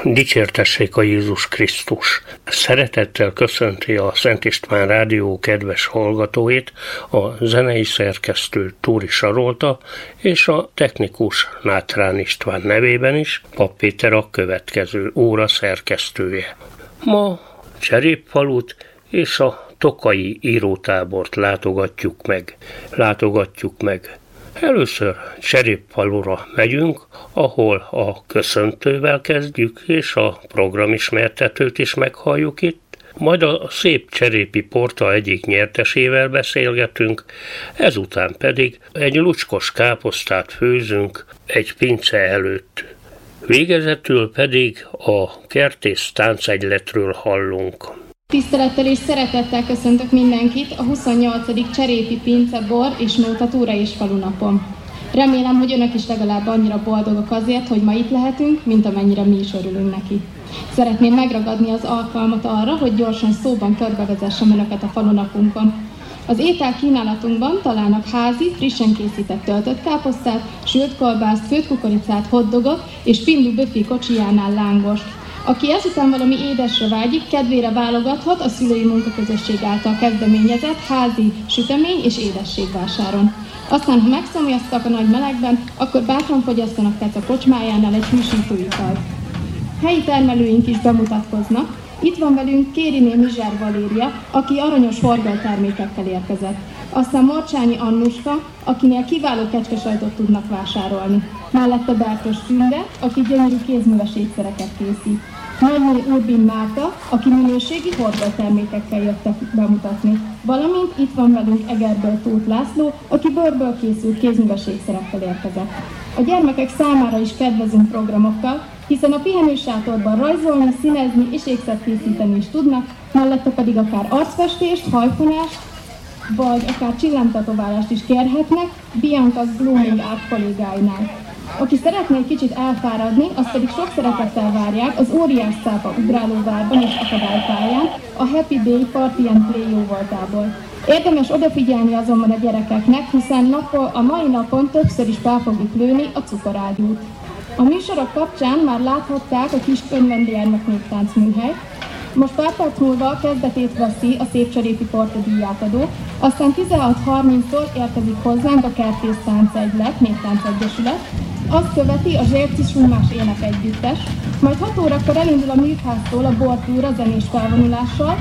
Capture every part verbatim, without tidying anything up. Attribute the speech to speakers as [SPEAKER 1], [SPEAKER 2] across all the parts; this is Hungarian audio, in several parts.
[SPEAKER 1] Dicsértessék a Jézus Krisztus! Szeretettel köszönti a Szent István Rádió kedves hallgatóit a zenei szerkesztő Túri Sarolta és a technikus Nátrán István nevében is Pap Péter a következő óra szerkesztője. Ma Cserépfalut és a Tokaji írótábort látogatjuk meg. Látogatjuk meg. Először Cserépfalura megyünk, ahol a köszöntővel kezdjük, és a programismertetőt is meghalljuk itt. Majd a szép cserépi porta egyik nyertesével beszélgetünk, ezután pedig egy lucskos káposztát főzünk egy pince előtt. Végezetül pedig a kertész táncegyletről hallunk.
[SPEAKER 2] Tisztelettel és szeretettel köszöntök mindenkit a huszonnyolcadik Cserépi Pince Bor és Nóta Túra és Falunapon. Remélem, hogy önök is legalább annyira boldogok azért, hogy ma itt lehetünk, mint amennyire mi is örülünk neki. Szeretném megragadni az alkalmat arra, hogy gyorsan szóban körbevezessem önöket a falunapunkon. Az étel kínálatunkban találnak házi, frissen készített töltött káposztát, sült kolbászt, főtt kukoricát, hotdogot és Pindu Böfi kocsijánál lángost. Aki ezután valami édesre vágyik, kedvére válogathat a szülői munkaközösség által kezdeményezett házi sütemény és édességvásáron. Aztán, ha megszomjaztak a nagy melegben, akkor bátran fogyasztanak a kocsmájánál egy hűsítő italt. Helyi termelőink is bemutatkoznak. Itt van velünk Kériné Mizsár Valéria, aki aranyos horgoltermékekkel érkezett. Aztán Morcsányi Annuska, akinél kiváló kecskesajtot tudnak vásárolni. Mellette Bertos Szünde, aki gyönyörű kézműves ékszereket készít. Nagyné Urbin Márta, aki minőségi horgoltermékekkel jöttek bemutatni. Valamint itt van velünk Egerből Tóth László, aki bőrből készült kézműves ékszerekkel érkezett. A gyermekek számára is kedvezünk programokkal, hiszen a pihenősátorban rajzolni, színezni és ékszert készíteni is tudnak, mellette pedig akár arcfestést, hajfonást, vagy akár csillámtetoválást is kérhetnek Bianca's Blooming Art kollégáinál. Aki szeretné egy kicsit elfáradni, azt pedig sok szeretettel várják az Óriás Cápa ugrálóvárban és akadálypályán a Happy Day Party and Play jóvoltából. Érdemes odafigyelni azonban a gyerekeknek, hiszen napon, a mai napon többször is fel fogjuk lőni a cukorágyút. A műsorok kapcsán már láthatták a kis Önvend gyermeknéptánc műhelyt. Most pár perc múlva kezdetét veszi a Szép Cserépi Porta díjátadó, aztán tizenhat harminckor érkezik hozzánk a Kertész Táncegylet, Néptánc Egyesület, azt követi a Zsérci Sumás Ének Együttes, majd hat órakor elindul a műháztól a bortúra zenés felvonulással,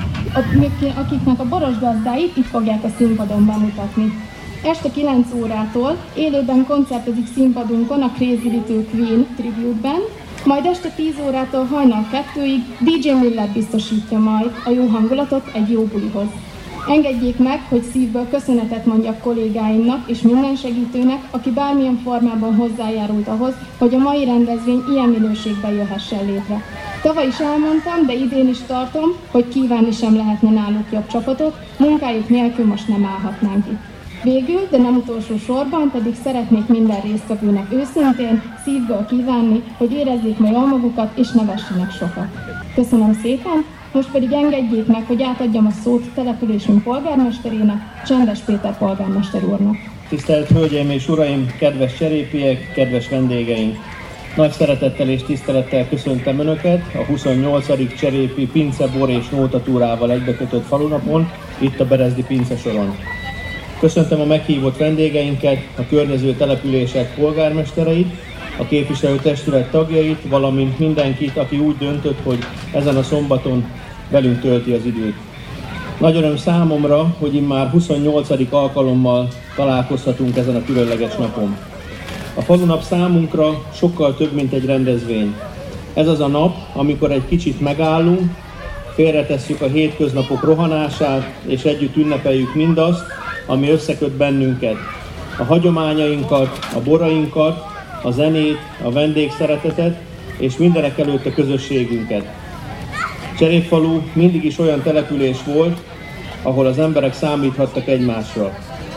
[SPEAKER 2] akiknek a boros gazdáit itt fogják a színpadon bemutatni. Este kilenc órától élőben koncertezik színpadunkon a Crazy Little Queen tribute-ben, majd este tíz órától hajnal kettőig dé dzsé Miller biztosítja majd a jó hangulatot egy jó bulihoz. Engedjék meg, hogy szívből köszönetet mondjak kollégáimnak és minden segítőnek, aki bármilyen formában hozzájárult ahhoz, hogy a mai rendezvény ilyen minőségben jöhessen létre. Tavaly is elmondtam, de idén is tartom, hogy kívánni sem lehetne náluk jobb csapatot, munkájuk nélkül most nem állhatnánk itt. Végül, de nem utolsó sorban pedig szeretnék minden résztvevőnek őszintén, szívből kívánni, hogy érezzék meg jól magukat és ne vessenek sokat. Köszönöm szépen, most pedig engedjék meg, hogy átadjam a szót településünk polgármesterének, Csendes Péter polgármester úrnak.
[SPEAKER 3] Tisztelt Hölgyeim és Uraim, kedves cserépiek, kedves vendégeink! Nagy szeretettel és tisztelettel köszöntöm Önöket a huszonnyolcadik Cserépi Pince Bor és Nóta Túrával egybekötött falunapon, itt a Berezdi Pince soron. Köszöntöm a meghívott vendégeinket, a környező települések polgármestereit, a képviselőtestület tagjait, valamint mindenkit, aki úgy döntött, hogy ezen a szombaton velünk tölti az időt. Nagy öröm számomra, hogy immár huszonnyolcadik alkalommal találkozhatunk ezen a különleges napon. A falunap számunkra sokkal több, mint egy rendezvény. Ez az a nap, amikor egy kicsit megállunk, félretesszük a hétköznapok rohanását, és együtt ünnepeljük mindazt, ami összeköt bennünket. A hagyományainkat, a borainkat, a zenét, a vendégszeretetet, és mindenek előtt a közösségünket. Cserépfalu mindig is olyan település volt, ahol az emberek számíthattak egymásra.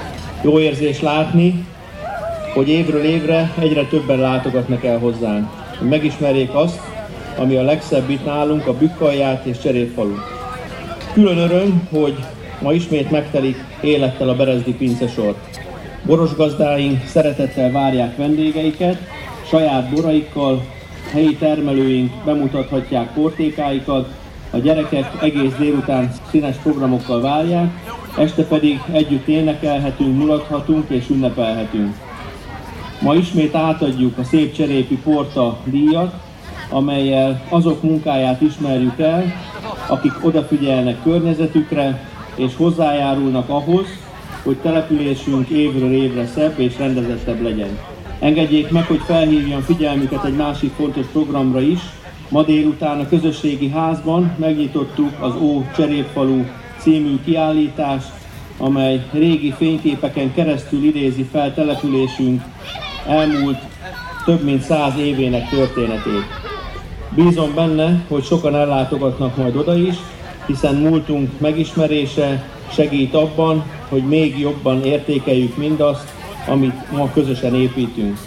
[SPEAKER 3] Jó érzés látni, hogy évről évre egyre többen látogatnak el hozzánk, hogy megismerjék azt, ami a legszebb itt nálunk, a Bükkalját és Cserépfalu. Külön öröm, hogy ma ismét megtelik élettel a Berezdi Pince sor. Boros gazdáink szeretettel várják vendégeiket, saját boraikkal, helyi termelőink bemutathatják portékáikat, a gyerekek egész délután színes programokkal várják, este pedig együtt énekelhetünk, mulathatunk és ünnepelhetünk. Ma ismét átadjuk a Szép Cserépi Porta díjat, amellyel azok munkáját ismerjük el, akik odafigyelnek környezetükre és hozzájárulnak ahhoz, hogy településünk évről évre szebb és rendezettebb legyen. Engedjék meg, hogy felhívjam figyelmüket egy másik fontos programra is. Ma délután a közösségi házban megnyitottuk az Ó Cserépfalu című kiállítást, amely régi fényképeken keresztül idézi fel településünk elmúlt több mint száz évének történetét. Bízom benne, hogy sokan ellátogatnak majd oda is, hiszen múltunk megismerése segít abban, hogy még jobban értékeljük mindazt, amit ma közösen építünk.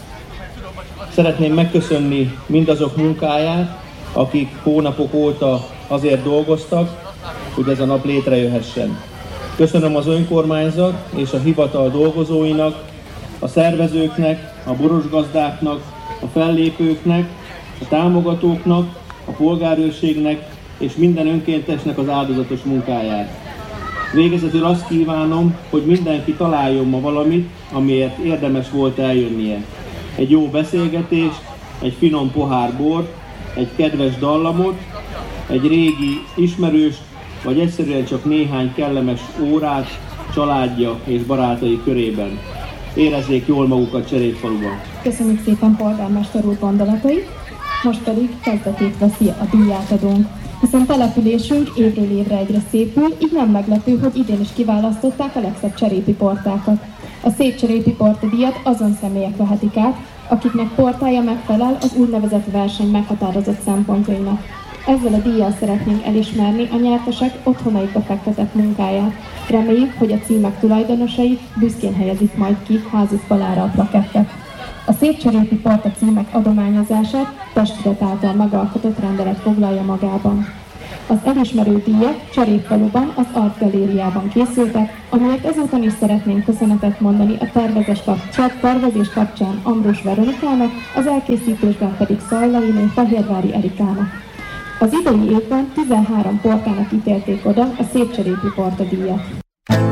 [SPEAKER 3] Szeretném megköszönni mindazok munkáját, akik hónapok óta azért dolgoztak, hogy ez a nap létrejöhessen. Köszönöm az önkormányzat és a hivatal dolgozóinak, a szervezőknek, a borosgazdáknak, a fellépőknek, a támogatóknak, a polgárőrségnek és minden önkéntesnek az áldozatos munkáját. Végezetül azt kívánom, hogy mindenki találjon ma valamit, amiért érdemes volt eljönnie. Egy jó beszélgetést, egy finom pohár bort, egy kedves dallamot, egy régi ismerőst, vagy egyszerűen csak néhány kellemes órát családja és barátai körében. Érezzék jól magukat Cserépfaluban.
[SPEAKER 2] Köszönjük szépen polgármester úr gondolatait, most pedig kezdetét veszi a díjátadónk. Hiszen településünk évről évre egyre szépül, így nem meglepő, hogy idén is kiválasztották a legszebb cserépi portákat. A Szép Cserépi Porta díjat azon személyek vehetik át, akiknek portája megfelel az úgynevezett verseny meghatározott szempontjainak. Ezzel a díjjal szeretnénk elismerni a nyertesek otthonaikba fektetett munkáját. Reméljük, hogy a címek tulajdonosai büszkén helyezik majd ki házuk falára a plakettet. A Szép Cserépi Porta címek adományozását testület által megalkotott rendelet foglalja magában. Az elismerő díjak Cserépfaluban az Art Galériában készültek, amelyek ezúton is szeretnénk köszönetet mondani a tervezés, kap- tervezés kapcsán Ambrus Veronikának, az elkészítésben pedig Szallainé Fehérvári Erikának. Az idei évben tizenhárom portának ítélték oda a Szép Cserépi Porta díjat.